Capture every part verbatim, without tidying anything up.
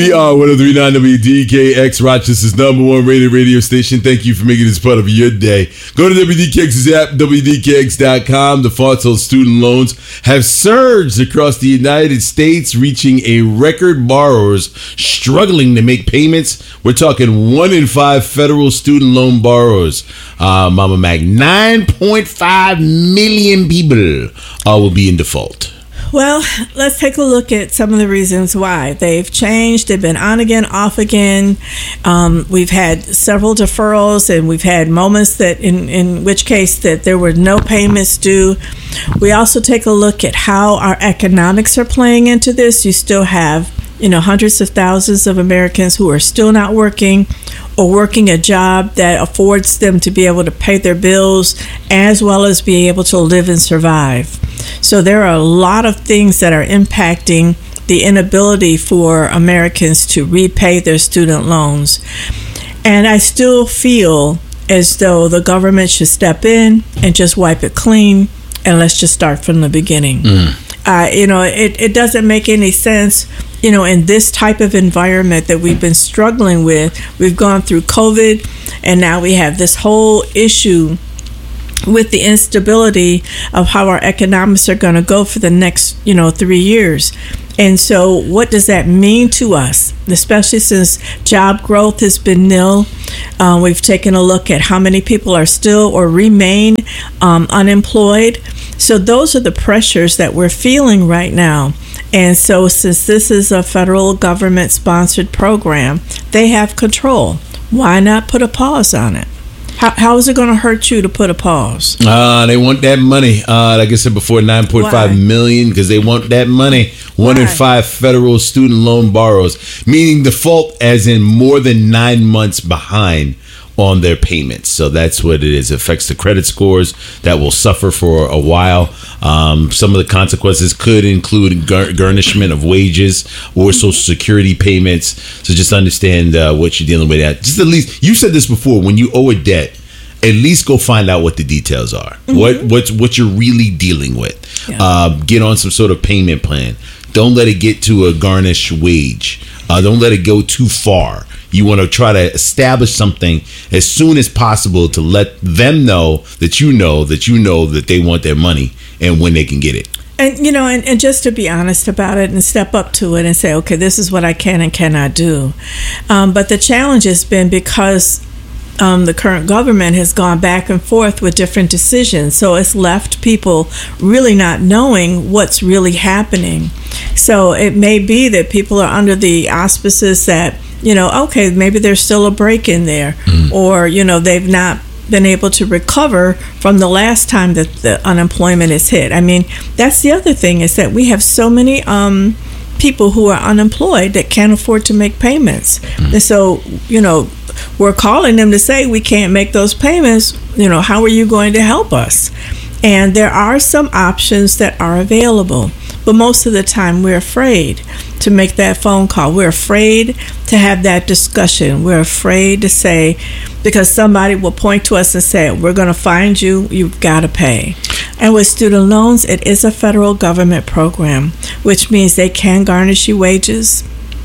We are one oh three point nine W D K X, Rochester's number one rated radio station. Thank you for making this part of your day. Go to W D K X's app, W D K X dot com. Defaults on student loans have surged across the United States, reaching a record. Borrowers struggling to make payments. We're talking one in five federal student loan borrowers. Uh, Mama Mac, nine point five million people uh, will be in default. Well, let's take a look at some of the reasons why. They've changed. They've been on again, off again. Um, we've had several deferrals, and we've had moments that, in, in which case, that there were no payments due. We also take a look at how our economics are playing into this. You still have, you know, hundreds of thousands of Americans who are still not working or working a job that affords them to be able to pay their bills as well as be able to live and survive. So there are a lot of things that are impacting the inability for Americans to repay their student loans. And I still feel as though the government should step in and just wipe it clean, and let's just start from the beginning. Mm. Uh, you know, it, it doesn't make any sense, you know, in this type of environment that we've been struggling with. We've gone through COVID, and now we have this whole issue with the instability of how our economics are going to go for the next, you know, three years. And so what does that mean to us, especially since job growth has been nil? Uh, we've taken a look at how many people are still or remain um, unemployed. So those are the pressures that we're feeling right now. And so since this is a federal government-sponsored program, they have control. Why not put a pause on it? How, how is it going to hurt you to put a pause? Uh, they want that money. Uh, like I said before, nine point five million, because they want that money. One Why? in five federal student loan borrowers, meaning default as in more than nine months behind on their payments. So that's what it is. It affects the credit scores that will suffer for a while. Um, some of the consequences could include gar- garnishment of wages or Social Security payments. So just understand uh, what you're dealing with. At. Just at least, you said this before, when you owe a debt, at least go find out what the details are. Mm-hmm. What what's what you're really dealing with. Yeah. Uh, get on some sort of payment plan. Don't let it get to a garnished wage. Uh, don't let it go too far. You want to try to establish something as soon as possible to let them know that you know that you know that they want their money and when they can get it. And, you know, and, and just to be honest about it and step up to it and say, okay, this is what I can and cannot do. Um, but the challenge has been because um, the current government has gone back and forth with different decisions. So it's left people really not knowing what's really happening. So it may be that people are under the auspices that, you know, okay, maybe there's still a break in there, mm. or, you know, they've not been able to recover from the last time that the unemployment is hit. I mean, that's the other thing, is that we have so many um, people who are unemployed that can't afford to make payments. Mm. And so, you know, we're calling them to say we can't make those payments. You know, how are you going to help us? And there are some options that are available. But most of the time, we're afraid to make that phone call. We're afraid to have that discussion. We're afraid to say, because somebody will point to us and say, we're going to find you, you've got to pay. And with student loans, it is a federal government program, which means they can garnish your wages.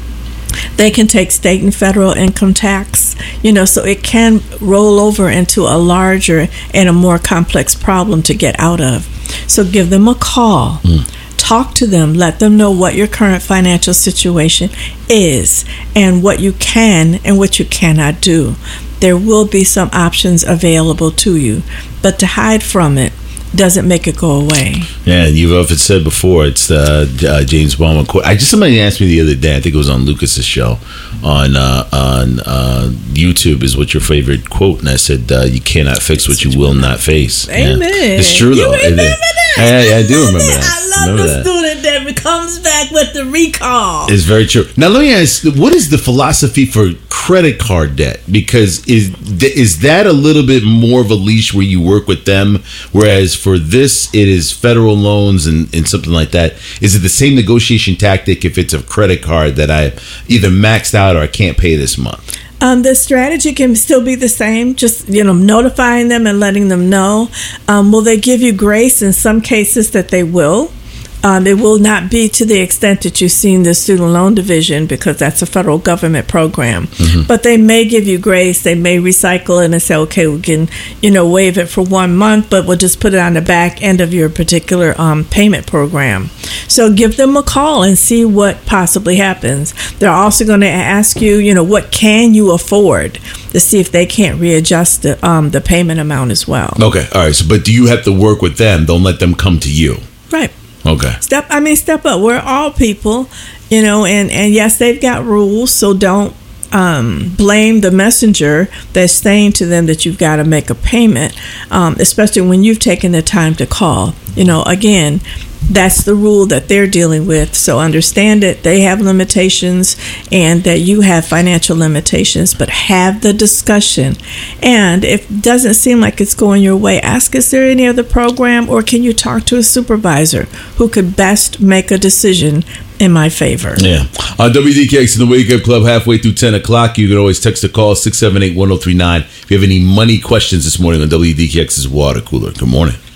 They can take state and federal income tax, you know, so it can roll over into a larger and a more complex problem to get out of. So give them a call. Mm. Talk to them, let them know what your current financial situation is and what you can and what you cannot do. There will be some options available to you, but to hide from it doesn't make it go away. Yeah, you've often said before, it's the uh, James Baldwin quote. I just somebody asked me the other day, I think it was on Lucas's show on uh, on uh, YouTube, is what's your favorite quote? And I said, uh, you cannot fix what you will not face. Amen. Yeah. It's true, though. You remember that? I, I do remember that. I love remember the that. student that comes back with the recall. It's very true. Now, let me ask, what is the philosophy for credit card debt? Because is is that a little bit more of a leash where you work with them, whereas for this, it is federal loans and, and something like that? Is it the same negotiation tactic if it's a credit card that I either maxed out or I can't pay this month? Um, the strategy can still be the same, just, you know, notifying them and letting them know. Um, will they give you grace? In some cases that they will. Um, it will not be to the extent that you've seen the student loan division, because that's a federal government program. Mm-hmm. But they may give you grace. They may recycle it and say, okay, we can, you know, waive it for one month, but we'll just put it on the back end of your particular um, payment program. So give them a call and see what possibly happens. They're also going to ask you, you know, what can you afford, to see if they can't readjust the um, the payment amount as well. Okay, all right. So, but do you have to work with them? Don't let them come to you. Right. Okay. Step. I mean, step up. We're all people, you know, and, and yes, they've got rules, so don't um, blame the messenger that's saying to them that you've got to make a payment, um, especially when you've taken the time to call. You know, again, that's the rule that they're dealing with. So understand it. They have limitations, and that you have financial limitations, but have the discussion. And if it doesn't seem like it's going your way, ask, is there any other program, or can you talk to a supervisor who could best make a decision in my favor? Yeah. On W D K X in the Wake Up Club, halfway through ten o'clock, you can always text or call six seven eight, one oh three nine if you have any money questions this morning on W D K X's Water Cooler. Good morning.